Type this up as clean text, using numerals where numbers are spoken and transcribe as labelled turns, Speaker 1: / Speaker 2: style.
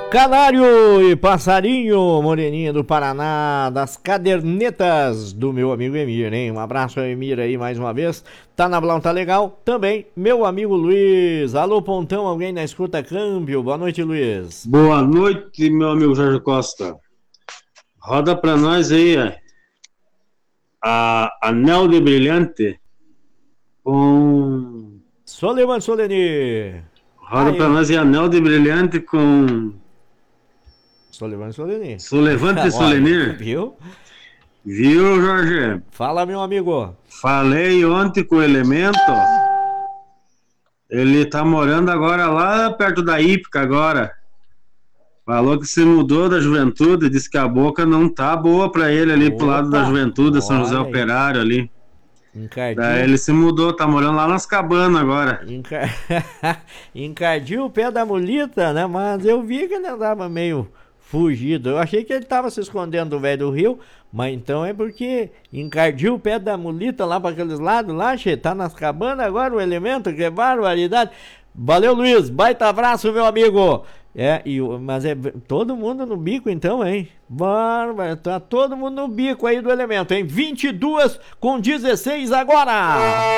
Speaker 1: Canário e passarinho, moreninha do Paraná, das cadernetas do meu amigo Emir, hein? Um abraço ao Emir aí mais uma vez. Tá na Blau, tá legal? Também, meu amigo Luiz. Alô, Pontão, alguém na escuta câmbio? Boa noite, Luiz.
Speaker 2: Boa noite, meu amigo Jorge Costa. Roda pra nós aí a Anel de Brilhante com...
Speaker 1: Soleman Soleni.
Speaker 2: Roda pra nós aí Anel de Brilhante com...
Speaker 1: Soleman Soleni.
Speaker 2: Solevante e Solenir.
Speaker 1: Viu?
Speaker 2: Viu, Jorge?
Speaker 1: Fala, meu amigo.
Speaker 2: Falei ontem com o Elemento. Ele tá morando agora lá perto da Ípica agora. Falou que se mudou da Juventude, disse que a boca não tá boa pra ele ali pro lado da Juventude, São José Operário ali.
Speaker 1: Encardiu.
Speaker 2: Daí ele se mudou, tá morando lá nas cabanas agora.
Speaker 1: Encardiu o pé da mulita, né? Mas eu vi que ele andava meio fugido. Eu achei que ele tava se escondendo do velho do Rio, mas então é porque encardiu o pé da mulita lá para aqueles lados lá, che, tá nas cabanas agora o Elemento, que barbaridade. Valeu, Luiz, baita abraço, meu amigo. Mas é todo mundo no bico então, hein? Bárbaro, tá todo mundo no bico aí do Elemento, hein? 22:16 agora.